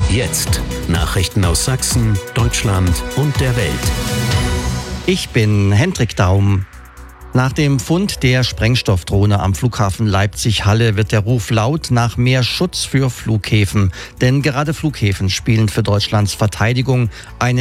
Jetzt Nachrichten aus Sachsen, Deutschland und der Welt. Ich bin Hendrik Daum. Nach dem Fund der Sprengstoffdrohne am Flughafen Leipzig-Halle wird der Ruf laut nach mehr Schutz für Flughäfen. Denn gerade Flughäfen spielen für Deutschlands Verteidigung eine